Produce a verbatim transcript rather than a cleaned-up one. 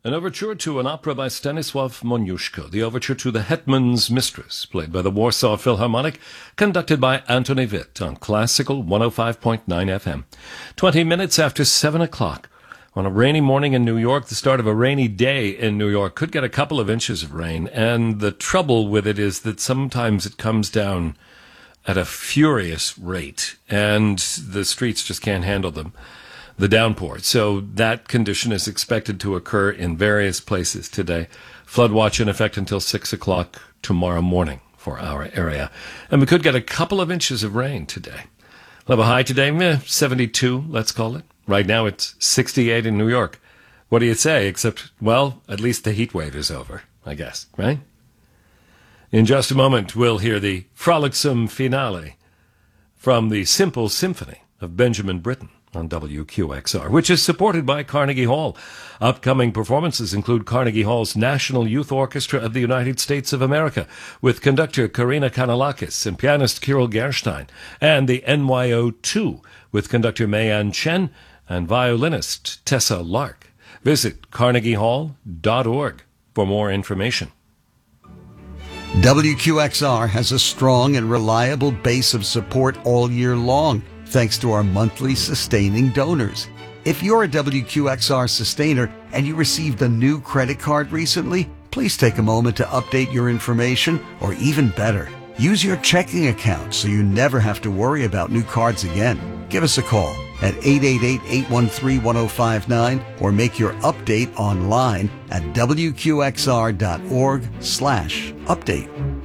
An overture to an opera by Stanisław Moniuszko, the overture to The Hetman's Mistress, played by the Warsaw Philharmonic, conducted by Antony Witt on Classical one oh five point nine F M. Twenty minutes after seven o'clock. On a rainy morning in New York, the start of a rainy day in New York could get a couple of inches of rain, and the trouble with it is that sometimes it comes down at a furious rate, and the streets just can't handle them, the downpour. So that condition is expected to occur in various places today. Flood watch in effect until six o'clock tomorrow morning for our area. And we could get a couple of inches of rain today. We'll have a high today, eh, seventy-two, let's call it. Right now it's sixty-eight in New York. What do you say? Except, well, at least the heat wave is over, I guess, right? In just a moment, we'll hear the frolicsome finale from the Simple Symphony of Benjamin Britten on W Q X R, which is supported by Carnegie Hall. Upcoming performances include Carnegie Hall's National Youth Orchestra of the United States of America, with conductor Karina Kanalakis and pianist Kirill Gerstein, and the N Y O two, with conductor Mayan Chen and violinist Tessa Lark. Visit carnegie hall dot org for more information. W Q X R has a strong and reliable base of support all year long, thanks to our monthly sustaining donors. If you're a W Q X R sustainer and you received a new credit card recently, please take a moment to update your information, or even better, use your checking account so you never have to worry about new cards again. Give us a call at eight eight eight, eight one three, one oh five nine or make your update online at W Q X R dot org slash update.